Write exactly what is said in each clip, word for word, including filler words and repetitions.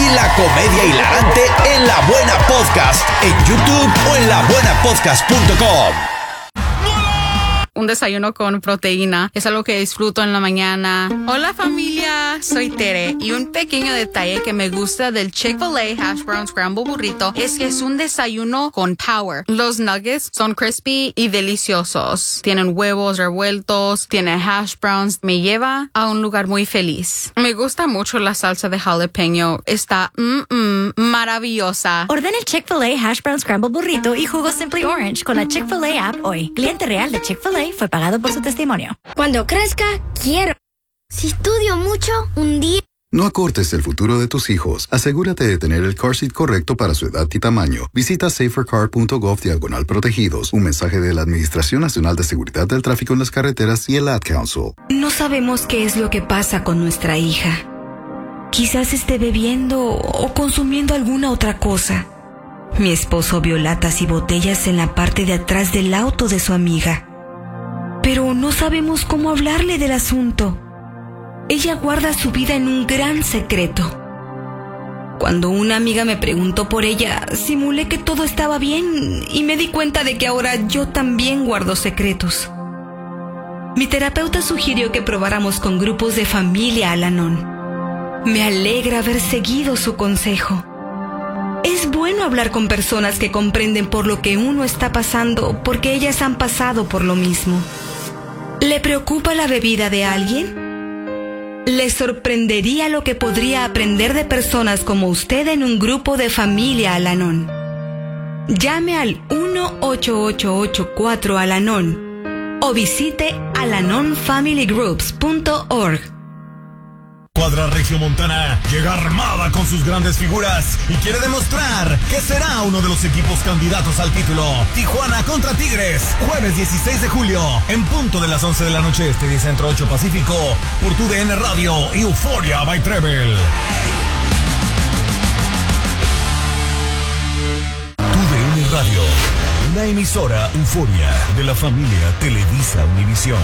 y la comedia hilarante en La Buena Podcast, en YouTube o en la buena podcast punto com. Un desayuno con proteína es algo que disfruto en la mañana. Hola familia, soy Tere y un pequeño detalle que me gusta del Chick-fil-A Hash Brown Scramble Burrito es que es un desayuno con power. Los nuggets son crispy y deliciosos. Tienen huevos revueltos, tienen hash browns. Me lleva a un lugar muy feliz. Me gusta mucho la salsa de jalapeño. Está mm, mm, maravillosa. Ordena el Chick-fil-A Hash Brown Scramble Burrito y jugo Simply Orange con la Chick-fil-A app hoy. Cliente real de Chick-fil-A fue pagado por su testimonio. Cuando crezca, quiero. Si estudio mucho, un día... No acortes el futuro de tus hijos. Asegúrate de tener el car seat correcto para su edad y tamaño. Visita safercar punto gov diagonal protegidos. Un mensaje de la Administración Nacional de Seguridad del Tráfico en las Carreteras y el Ad Council. No sabemos qué es lo que pasa con nuestra hija. Quizás esté bebiendo o consumiendo alguna otra cosa. Mi esposo vio latas y botellas en la parte de atrás del auto de su amiga. Pero no sabemos cómo hablarle del asunto. Ella guarda su vida en un gran secreto. Cuando una amiga me preguntó por ella, simulé que todo estaba bien y me di cuenta de que ahora yo también guardo secretos. Mi terapeuta sugirió que probáramos con grupos de familia Al-Anon. Me alegra haber seguido su consejo. Es bueno hablar con personas que comprenden por lo que uno está pasando, porque ellas han pasado por lo mismo. ¿Le preocupa la bebida de alguien? ¿Le sorprendería lo que podría aprender de personas como usted en un grupo de familia Al-Anon? Llame al uno ocho ocho ocho cuatro Al-Anon o visite alanon family groups punto org. Cuadra Regiomontana llega armada con sus grandes figuras y quiere demostrar que será uno de los equipos candidatos al título. Tijuana contra Tigres, jueves dieciséis de julio, en punto de las once de la noche este y Centro ocho Pacífico, por tu D N Radio y Euphoria by Treble. Tu D N Radio, una emisora Euphoria de la familia Televisa Univisión.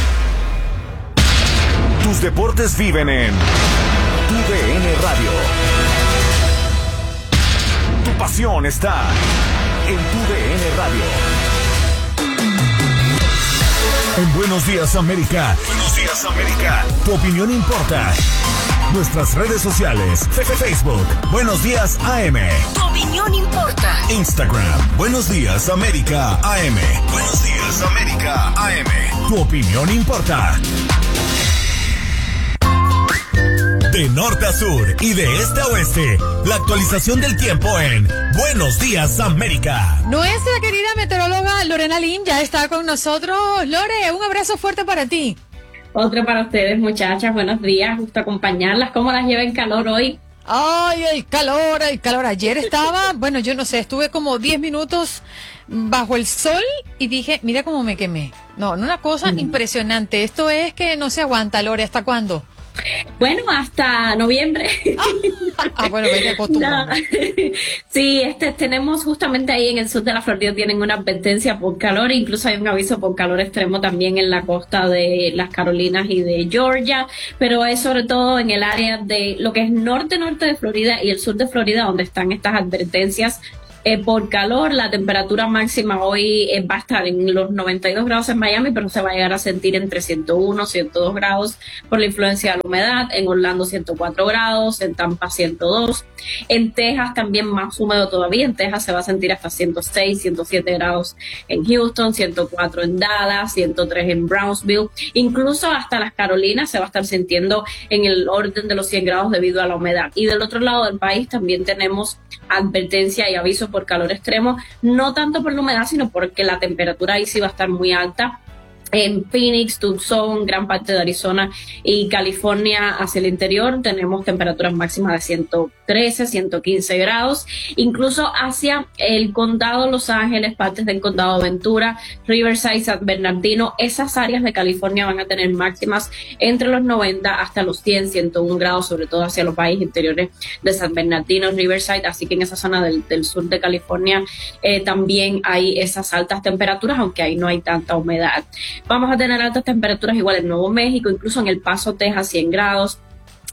Tus deportes viven en Tu D N Radio. Tu pasión está en Tu D N Radio. En Buenos Días América. Buenos Días América. Tu opinión importa. Nuestras redes sociales. Facebook. Buenos Días A M. Tu opinión importa. Instagram. Buenos Días América A M. Buenos Días América A M. Tu opinión importa. De norte a sur y de este a oeste, la actualización del tiempo en Buenos Días América. Nuestra querida meteoróloga Lorena Lynn ya está con nosotros. Lore, un abrazo fuerte para ti. Otro para ustedes, muchachas. Buenos días, gusto acompañarlas. ¿Cómo las lleva el calor hoy? Ay, el calor, el calor. Ayer estaba, bueno, yo no sé, estuve como diez minutos bajo el sol y dije, mira cómo me quemé. No, una cosa mm. impresionante. Esto es que no se aguanta, Lore. ¿Hasta cuándo? Bueno, hasta noviembre. Ah, ah bueno, me acostumbrando. No. Sí, este, tenemos justamente ahí en el sur de la Florida tienen una advertencia por calor, incluso hay un aviso por calor extremo también en la costa de las Carolinas y de Georgia, pero es sobre todo en el área de lo que es norte-norte de Florida y el sur de Florida donde están estas advertencias Eh, por calor. La temperatura máxima hoy eh, va a estar en los noventa y dos grados en Miami, pero se va a llegar a sentir entre ciento uno, ciento dos grados por la influencia de la humedad. En Orlando ciento cuatro grados, en Tampa ciento dos. En Texas también más húmedo todavía. En Texas se va a sentir hasta ciento seis, ciento siete grados en Houston, ciento cuatro en Dallas, ciento tres en Brownsville. Incluso hasta las Carolinas se va a estar sintiendo en el orden de los cien grados debido a la humedad. Y del otro lado del país también tenemos advertencia y aviso por calor extremo, no tanto por la humedad, sino porque la temperatura ahí sí va a estar muy alta. En Phoenix, Tucson, gran parte de Arizona y California hacia el interior tenemos temperaturas máximas de ciento trece, ciento quince grados, incluso hacia el condado Los Ángeles, partes del condado Ventura, Riverside, San Bernardino, esas áreas de California van a tener máximas entre los noventa hasta los cien, ciento uno grados, sobre todo hacia los valles interiores de San Bernardino, Riverside, así que en esa zona del, del sur de California eh, también hay esas altas temperaturas, aunque ahí no hay tanta humedad. Vamos a tener altas temperaturas igual en Nuevo México, incluso en El Paso, Texas, cien grados.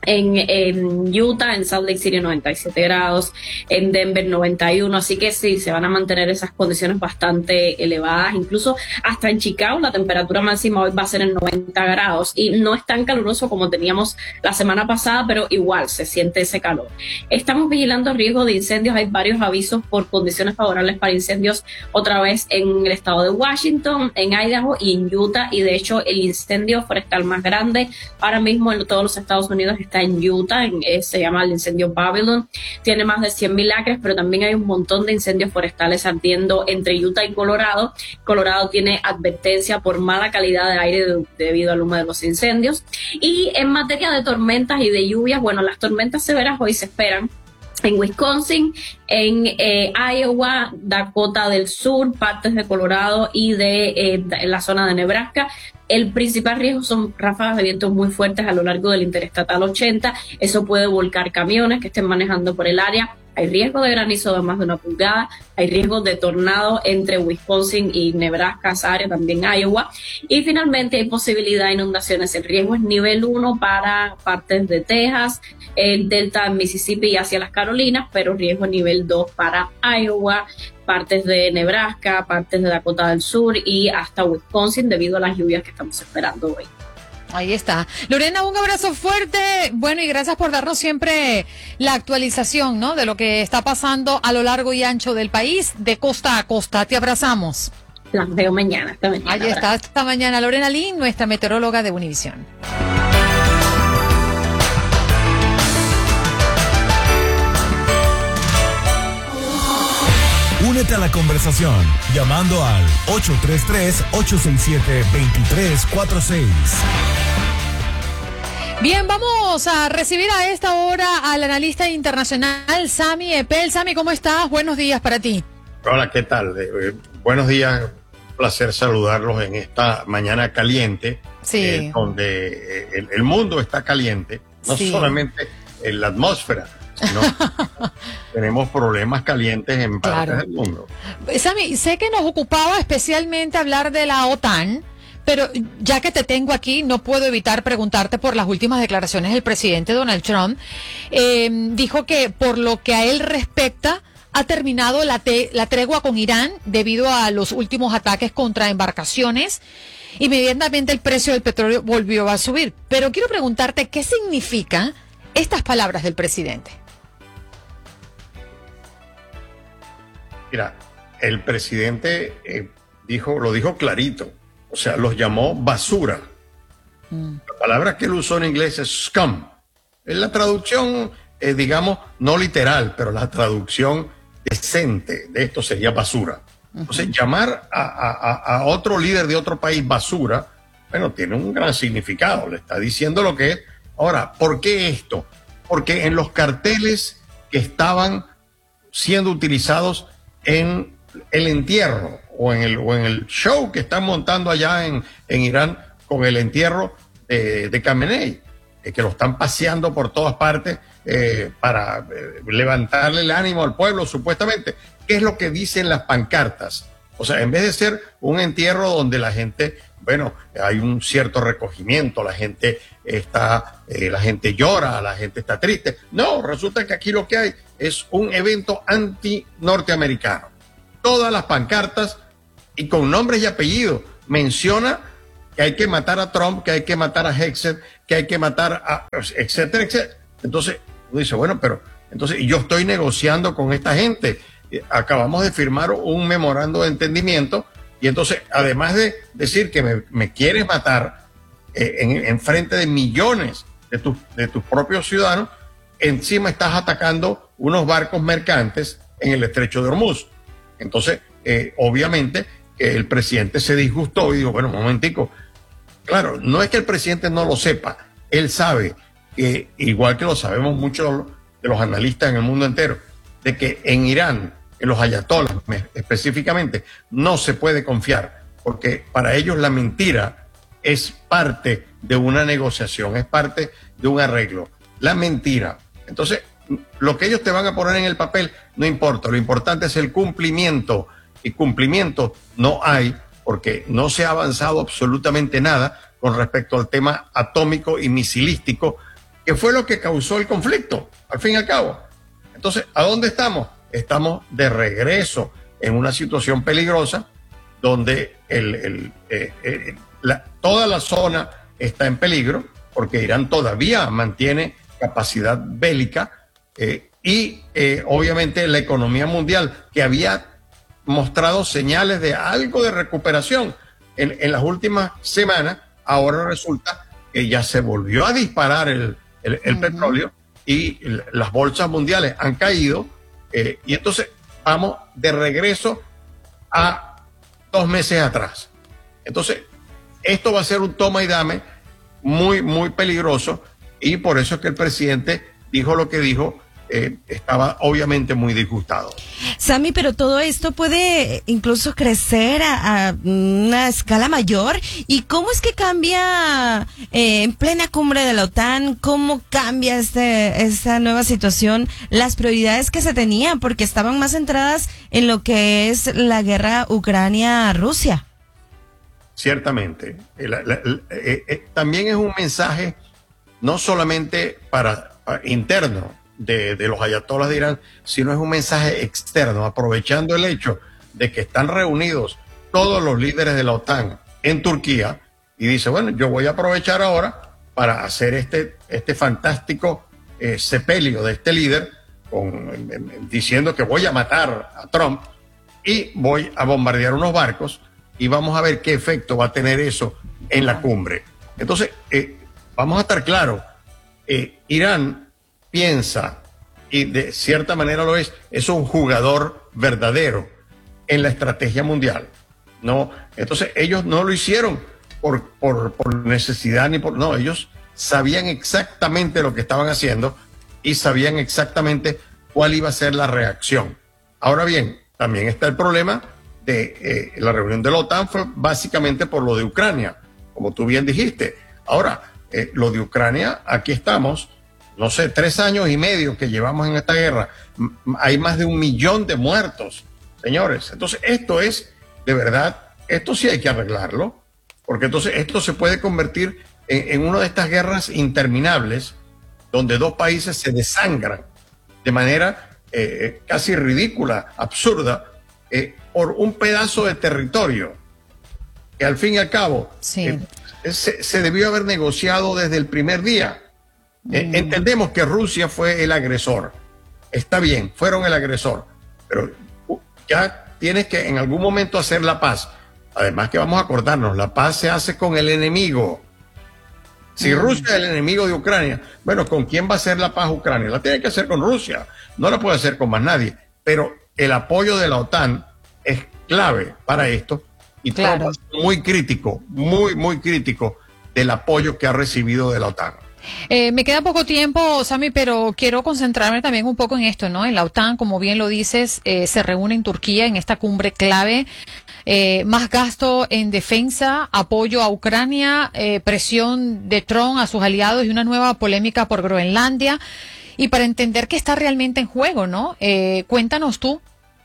En, en Utah, en Salt Lake City noventa y siete grados, en Denver noventa y uno, así que sí, se van a mantener esas condiciones bastante elevadas, incluso hasta en Chicago la temperatura máxima hoy va a ser en noventa grados y no es tan caluroso como teníamos la semana pasada, pero igual se siente ese calor. Estamos vigilando riesgo de incendios, hay varios avisos por condiciones favorables para incendios otra vez en el estado de Washington, en Idaho y en Utah, y de hecho el incendio forestal más grande ahora mismo en todos los Estados Unidos está en Utah, en, eh, se llama el incendio Babylon, tiene más de cien mil acres, pero también hay un montón de incendios forestales ardiendo entre Utah y Colorado. Colorado tiene advertencia por mala calidad de aire de, debido al humo de los incendios. Y en materia de tormentas y de lluvias, bueno, las tormentas severas hoy se esperan en Wisconsin, en eh, Iowa, Dakota del Sur, partes de Colorado y de eh, la zona de Nebraska. El principal riesgo son ráfagas de vientos muy fuertes a lo largo del Interestatal ochenta. Eso puede volcar camiones que estén manejando por el área. Hay riesgo de granizo de más de una pulgada. Hay riesgo de tornado entre Wisconsin y Nebraska, esa área, también Iowa. Y finalmente hay posibilidad de inundaciones. El riesgo es nivel uno para partes de Texas, el delta de Mississippi y hacia las Carolinas, pero riesgo nivel dos para Iowa, partes de Nebraska, partes de Dakota del Sur y hasta Wisconsin debido a las lluvias que estamos esperando hoy. Ahí está. Lorena, un abrazo fuerte. Bueno, y gracias por darnos siempre la actualización, ¿no?, de lo que está pasando a lo largo y ancho del país, de costa a costa. Te abrazamos. Las veo mañana. Hasta mañana. Ahí está, hasta mañana. Lorena Lin, nuestra meteoróloga de Univisión. Únete a la conversación llamando al ocho tres tres, ocho seis siete, dos tres cuatro seis. Bien, vamos a recibir a esta hora al analista internacional Sami Eppel. Sami, ¿cómo estás? Buenos días para ti. Hola, ¿qué tal? Eh, buenos días, un placer saludarlos en esta mañana caliente, sí. eh, donde eh, el, el mundo está caliente, no sí. solamente en la atmósfera, sino tenemos problemas calientes en partes claro. del mundo. Sami, sé que nos ocupaba especialmente hablar de la OTAN, pero ya que te tengo aquí, no puedo evitar preguntarte por las últimas declaraciones del presidente Donald Trump. Eh, dijo que por lo que a él respecta, ha terminado la, te- la tregua con Irán debido a los últimos ataques contra embarcaciones. Inmediatamente el precio del petróleo volvió a subir. Pero quiero preguntarte, ¿qué significan estas palabras del presidente? Mira, el presidente eh, dijo, lo dijo clarito. O sea, los llamó basura. Mm. La palabra que él usó en inglés es scum. Es la traducción, eh, digamos, no literal, pero la traducción decente de esto sería basura. Uh-huh. Entonces, llamar a, a, a otro líder de otro país basura, bueno, tiene un gran significado. Le está diciendo lo que es. Ahora, ¿por qué esto? Porque en los carteles que estaban siendo utilizados en el entierro, o en el, o en el show que están montando allá en, en Irán con el entierro de, de Khamenei, eh, que lo están paseando por todas partes eh, para eh, levantarle el ánimo al pueblo, supuestamente. ¿Qué es lo que dicen las pancartas? O sea, en vez de ser un entierro donde la gente, bueno, hay un cierto recogimiento, la gente está, eh, la gente llora, la gente está triste. No, resulta que aquí lo que hay es un evento anti-norteamericano. Todas las pancartas y con nombres y apellidos menciona que hay que matar a Trump, que hay que matar a Hegseth, que hay que matar a etcétera, etcétera. Entonces uno dice, bueno, pero entonces yo estoy negociando con esta gente. Acabamos de firmar un memorando de entendimiento y entonces, además de decir que me, me quieres matar eh, en, en frente de millones de, tu, de tus propios ciudadanos, encima estás atacando unos barcos mercantes en el estrecho de Hormuz. Entonces, eh, obviamente, eh, el presidente se disgustó y dijo, bueno, un momentico. Claro, no es que el presidente no lo sepa, él sabe, que, igual que lo sabemos muchos de los analistas en el mundo entero, de que en Irán, en los ayatolás específicamente, no se puede confiar, porque para ellos la mentira es parte de una negociación, es parte de un arreglo. La mentira. Entonces, lo que ellos te van a poner en el papel no importa, lo importante es el cumplimiento, y cumplimiento no hay porque no se ha avanzado absolutamente nada con respecto al tema atómico y misilístico que fue lo que causó el conflicto, al fin y al cabo. Entonces, ¿a dónde estamos? Estamos de regreso en una situación peligrosa donde el, el, eh, eh, la, toda la zona está en peligro porque Irán todavía mantiene capacidad bélica eh, y eh, obviamente la economía mundial, que había mostrado señales de algo de recuperación en, en las últimas semanas, ahora resulta que ya se volvió a disparar el, el, el uh-huh. petróleo y las bolsas mundiales han caído eh, y entonces vamos de regreso a dos meses atrás. Entonces, esto va a ser un toma y dame muy, muy peligroso y por eso es que el presidente dijo lo que dijo. Eh, estaba obviamente muy disgustado. Sammy, pero todo esto puede incluso crecer a, a una escala mayor. ¿Y cómo es que cambia eh, en plena cumbre de la OTAN? ¿Cómo cambia este, esta nueva situación las prioridades que se tenían? Porque estaban más centradas en lo que es la guerra Ucrania-Rusia. Ciertamente. La, la, la, eh, eh, también es un mensaje no solamente para, para interno De, de los ayatolás de Irán, sino es un mensaje externo, aprovechando el hecho de que están reunidos todos los líderes de la OTAN en Turquía, y dice, bueno, yo voy a aprovechar ahora para hacer este, este fantástico eh, sepelio de este líder, con, eh, diciendo que voy a matar a Trump, y voy a bombardear unos barcos, y vamos a ver qué efecto va a tener eso en la cumbre. Entonces, eh, vamos a estar claros, eh, Irán piensa, y de cierta manera lo es, es un jugador verdadero en la estrategia mundial, ¿no? Entonces ellos no lo hicieron por, por, por necesidad ni por... No, ellos sabían exactamente lo que estaban haciendo y sabían exactamente cuál iba a ser la reacción. Ahora bien, también está el problema de eh, la reunión de la OTAN fue básicamente por lo de Ucrania, como tú bien dijiste. Ahora, eh, lo de Ucrania, aquí estamos... no sé, tres años y medio que llevamos en esta guerra, hay más de un millón de muertos, señores. Entonces, esto es, de verdad, esto sí hay que arreglarlo, porque entonces esto se puede convertir en, en una de estas guerras interminables, donde dos países se desangran de manera eh, casi ridícula, absurda, eh, por un pedazo de territorio, que al fin y al cabo sí. eh, se, se debió haber negociado desde el primer día. Eh, entendemos que Rusia fue el agresor. Está bien, fueron el agresor. Pero uh, ya tienes que en algún momento hacer la paz. Además que vamos a acordarnos, la paz se hace con el enemigo. Si mm. Rusia es el enemigo de Ucrania, bueno, ¿con quién va a hacer la paz Ucrania? La tiene que hacer con Rusia. No la puede hacer con más nadie. Pero el apoyo de la OTAN es clave para esto. Y claro. todo muy crítico, muy, muy crítico del apoyo que ha recibido de la OTAN. Eh, me queda poco tiempo, Sammy, pero quiero concentrarme también un poco en esto, ¿no? En la OTAN, como bien lo dices, eh, se reúne en Turquía en esta cumbre clave. Eh, más gasto en defensa, apoyo a Ucrania, eh, presión de Trump a sus aliados y una nueva polémica por Groenlandia. Y para entender qué está realmente en juego, ¿no? Eh, cuéntanos tú.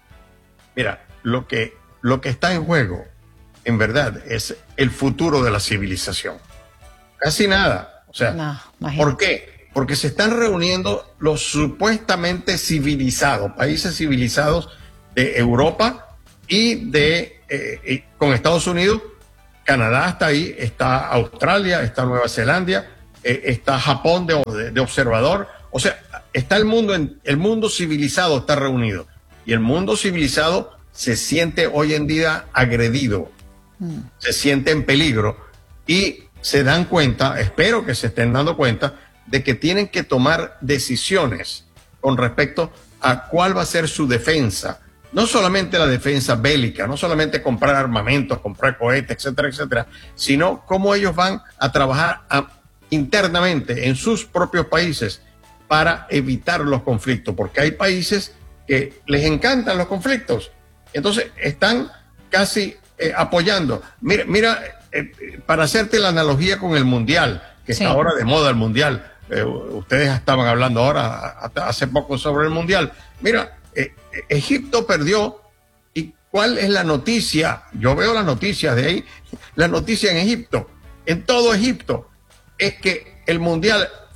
Mira, lo que, lo que está en juego, en verdad, es el futuro de la civilización. Casi nada. O sea, no, ¿por qué? Porque se están reuniendo los supuestamente civilizados, países civilizados de Europa y de eh, y con Estados Unidos. Canadá está ahí, está Australia, está Nueva Zelanda, eh, está Japón de, de, de observador. O sea, está el mundo, en, el mundo civilizado está reunido. Y el mundo civilizado se siente hoy en día agredido, mm. se siente en peligro y se dan cuenta, espero que se estén dando cuenta, de que tienen que tomar decisiones con respecto a cuál va a ser su defensa. No solamente la defensa bélica, no solamente comprar armamentos, comprar cohetes, etcétera, etcétera, sino cómo ellos van a trabajar a, internamente en sus propios países para evitar los conflictos, porque hay países que les encantan los conflictos. Entonces están casi eh, apoyando. Mira, mira eh, para hacerte la analogía con el Mundial, que sí. está ahora de moda el Mundial. Eh, ustedes estaban hablando ahora, hace poco, sobre el Mundial. Mira, eh, Egipto perdió. ¿Y cuál es la noticia? Yo veo las noticias de ahí. La noticia en Egipto, en todo Egipto, es que el Mundial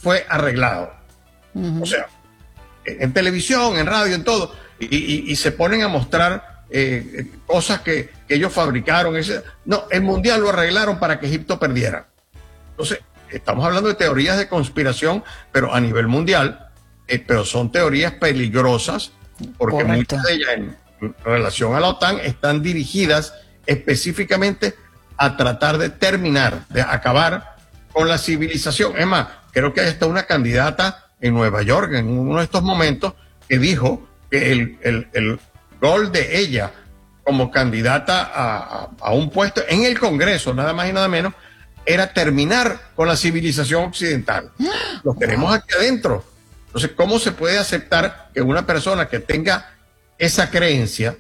fue arreglado. Uh-huh. O sea, en televisión, en radio, en todo, y, y, y se ponen a mostrar eh, cosas que, que ellos fabricaron. Ese, no, el mundial lo arreglaron para que Egipto perdiera. Entonces, estamos hablando de teorías de conspiración, pero a nivel mundial, eh, pero son teorías peligrosas, porque Correcto. Muchas de ellas en, en relación a la OTAN están dirigidas específicamente a tratar de terminar, de acabar con la civilización. Es más, creo que hay hasta una candidata en Nueva York en uno de estos momentos que dijo que el, el, el gol de ella como candidata a, a, a un puesto en el Congreso, nada más y nada menos, era terminar con la civilización occidental. Lo queremos aquí adentro. Entonces, ¿cómo se puede aceptar que una persona que tenga esa creencia,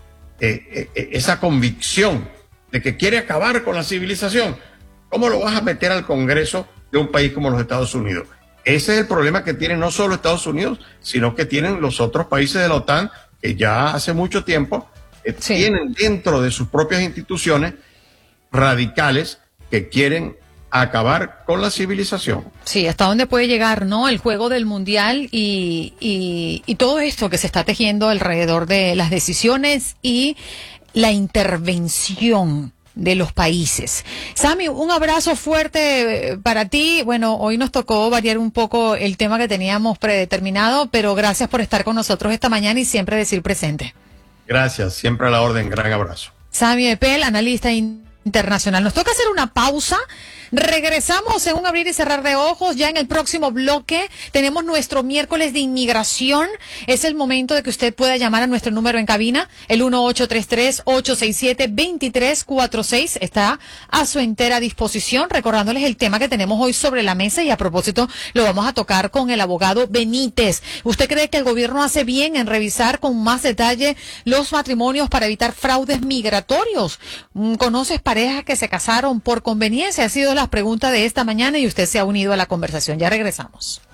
eh, eh, esa convicción de que quiere acabar con la civilización, cómo lo vas a meter al Congreso de un país como los Estados Unidos? Ese es el problema que tienen no solo Estados Unidos, sino que tienen los otros países de la OTAN, que ya hace mucho tiempo eh, sí. tienen dentro de sus propias instituciones radicales que quieren acabar con la civilización. Sí, hasta dónde puede llegar, ¿no? El juego del mundial y, y, y todo esto que se está tejiendo alrededor de las decisiones y la intervención de los países. Sammy, un abrazo fuerte para ti. Bueno, hoy nos tocó variar un poco el tema que teníamos predeterminado, pero gracias por estar con nosotros esta mañana y siempre decir presente. Gracias, siempre a la orden. Gran abrazo. Sammy Eppel, analista internacional. Nos toca hacer una pausa. Regresamos en un abrir y cerrar de ojos. Ya en el próximo bloque tenemos nuestro miércoles de inmigración. Es el momento de que usted pueda llamar a nuestro número en cabina, el uno ocho tres tres, ocho seis siete, dos tres cuatro seis. Está a su entera disposición, recordándoles el tema que tenemos hoy sobre la mesa, y a propósito lo vamos a tocar con el abogado Benítez. ¿Usted cree que el gobierno hace bien en revisar con más detalle los matrimonios para evitar fraudes migratorios? ¿Conoces parejas que se casaron por conveniencia? Ha sido la pregunta de esta mañana y usted se ha unido a la conversación. Ya regresamos.